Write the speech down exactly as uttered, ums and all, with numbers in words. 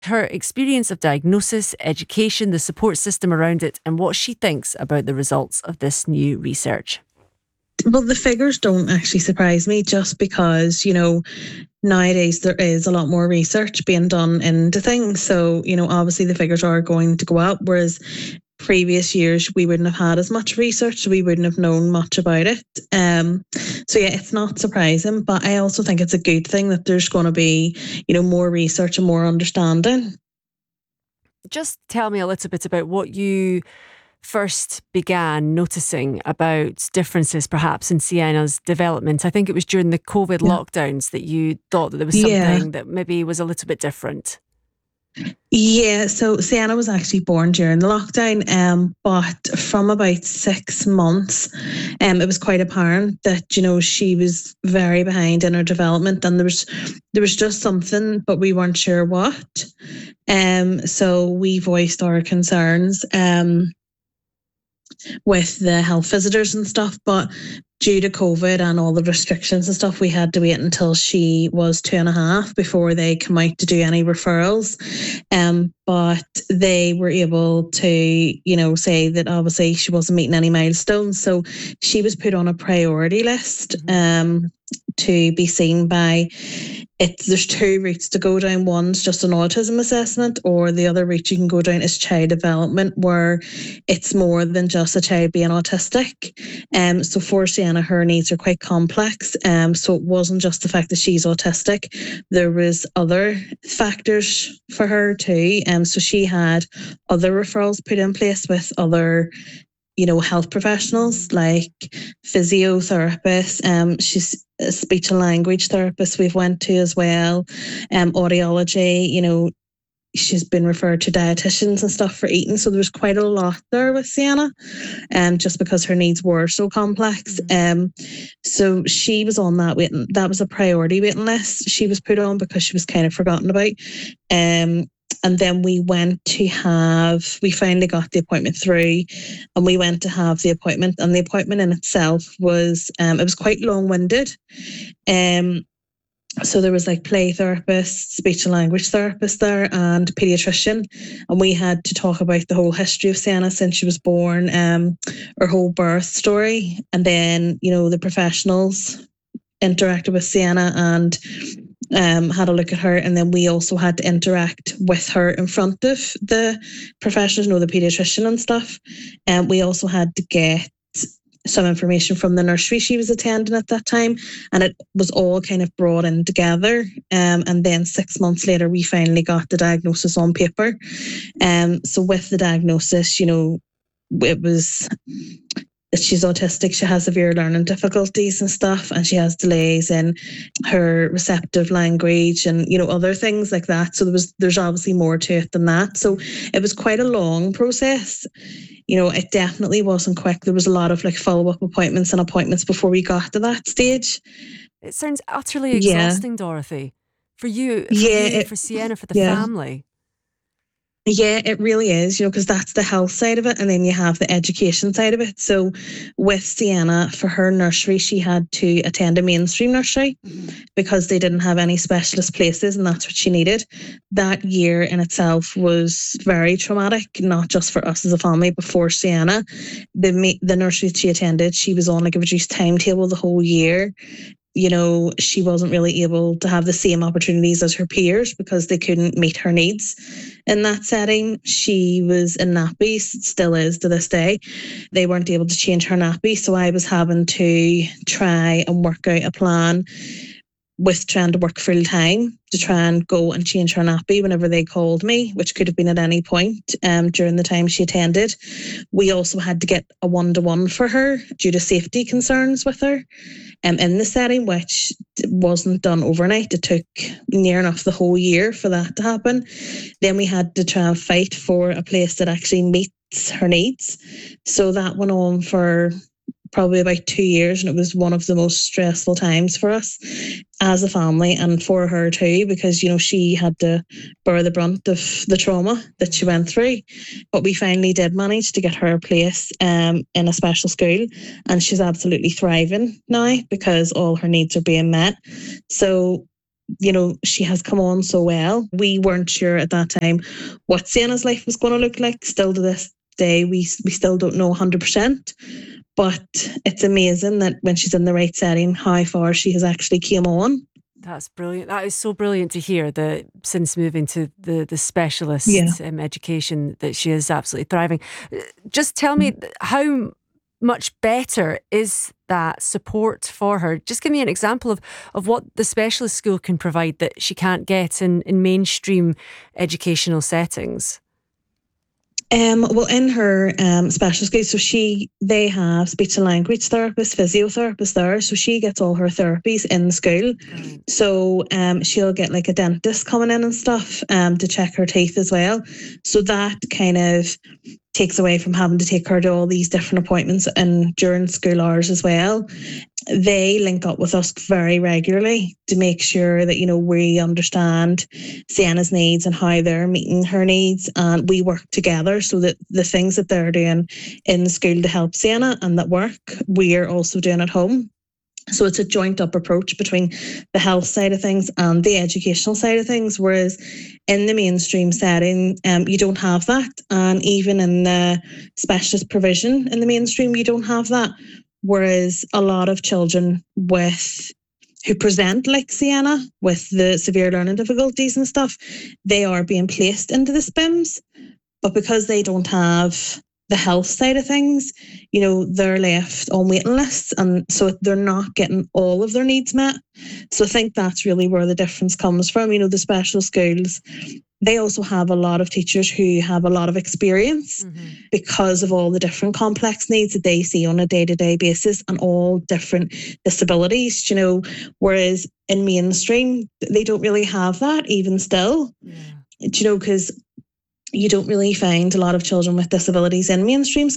her experience of diagnosis, education, the support system around it, and what she thinks about the results of this new research. Well, the figures don't actually surprise me, just because, you know, nowadays there is a lot more research being done into things. So, you know, obviously the figures are going to go up, whereas previous years we wouldn't have had as much research, so we wouldn't have known much about it. Um, so yeah, it's not surprising, but I also think it's a good thing that there's going to be, you know, more research and more understanding. Just tell me a little bit about what you first began noticing about differences perhaps in Sienna's development. I think it was during the COVID Yeah. lockdowns that you thought that there was Yeah. something that maybe was a little bit different. Yeah, so Sienna was actually born during the lockdown, um, but from about six months, um, it was quite apparent that, you know, she was very behind in her development, and there was there was just something, but we weren't sure what. Um, so we voiced our concerns um with the health visitors and stuff, but due to COVID and all the restrictions and stuff, we had to wait until she was two and a half before they come out to do any referrals. Um, but they were able to, you know, say that obviously she wasn't meeting any milestones, so she was put on a priority list um, to be seen by. It's, there's two routes to go down. One's just an autism assessment, or the other route you can go down is child development, where it's more than just a child being autistic. Um, so for Sienna, her needs are quite complex. Um, so it wasn't just the fact that she's autistic. There was other factors for her too. Um, so she had other referrals put in place with other, you know, health professionals like physiotherapists. Um, she's a speech and language therapist we've went to as well. Um, audiology, you know, she's been referred to dietitians and stuff for eating. So there was quite a lot there with Sienna, um, just because her needs were so complex. Um, so she was on that waiting. That was a priority waiting list she was put on because she was kind of forgotten about. Um, and then we went to have, we finally got the appointment through, and we went to have the appointment. And the appointment in itself was, um, it was quite long-winded. Um, so there was like play therapists, speech and language therapists there, and a paediatrician, and we had to talk about the whole history of Sienna since she was born, um, her whole birth story, and then, you know, the professionals interacted with Sienna and um, had a look at her, and then we also had to interact with her in front of the professionals, you know, the paediatrician and stuff, and we also had to get some information from the nursery she was attending at that time, and it was all kind of brought in together. Um, and then six months later, we finally got the diagnosis on paper. Um, so with the diagnosis, you know, it was that she's autistic, she has severe learning difficulties and stuff, and she has delays in her receptive language and, you know, other things like that. So there was there's obviously more to it than that. So it was quite a long process. You know, it definitely wasn't quick. There was a lot of like follow-up appointments and appointments before we got to that stage. It sounds utterly Yeah. exhausting, Dorothy. For you, for Yeah, you, it- for Sienna, for the yeah. family. Yeah, it really is, you know, because that's the health side of it, and then you have the education side of it. So with Sienna, for her nursery, she had to attend a mainstream nursery because they didn't have any specialist places, and that's what she needed. That year in itself was very traumatic, not just for us as a family, but for Sienna. The ma- the nursery she attended, she was on like a reduced timetable the whole year. You know, she wasn't really able to have the same opportunities as her peers because they couldn't meet her needs in that setting. She was in nappies, still is to this day. They weren't able to change her nappy, so I was having to try and work out a plan with trying to work full time to try and go and change her nappy whenever they called me, which could have been at any point um, during the time she attended. We also had to get a one-to-one for her due to safety concerns with her um, in the setting, which wasn't done overnight. It took near enough the whole year for that to happen. Then we had to try and fight for a place that actually meets her needs. So that went on for probably about two years, and it was one of the most stressful times for us as a family and for her too, because, you know, she had to bear the brunt of the trauma that she went through. But we finally did manage to get her a place um, in a special school, and she's absolutely thriving now because all her needs are being met. So you know, she has come on so well. We weren't sure at that time what Sienna's life was going to look like. Still to this day, we we still don't know one hundred percent. But it's amazing that when she's in the right setting, how far she has actually came on. That's brilliant. That is so brilliant to hear that since moving to the, the specialist Yeah. um, education that she is absolutely thriving. Just tell me, how much better is that support for her? Just give me an example of, of what the specialist school can provide that she can't get in, in mainstream educational settings. Um, well, in her um, special school, so she they have speech and language therapists, physiotherapists there, so she gets all her therapies in the school. Right. So um, she'll get like a dentist coming in and stuff um, to check her teeth as well. So that kind of takes away from having to take her to all these different appointments and during school hours as well. They link up with us very regularly to make sure that, you know, we understand Sienna's needs and how they're meeting her needs, and we work together so that the things that they're doing in the school to help Sienna and that work, we're also doing at home. So it's a joint up approach between the health side of things and the educational side of things, whereas in the mainstream setting, um, you don't have that. And even in the specialist provision in the mainstream, you don't have that. Whereas a lot of children with who present like Sienna with the severe learning difficulties and stuff, they are being placed into the S P I Ms. But because they don't have the health side of things, you know, they're left on waiting lists, and so they're not getting all of their needs met. So I think that's really where the difference comes from. You know, the special schools, they also have a lot of teachers who have a lot of experience mm-hmm. because of all the different complex needs that they see on a day-to-day basis and all different disabilities, you know, whereas in mainstream, they don't really have that even still, yeah. you know, because you don't really find a lot of children with disabilities in mainstream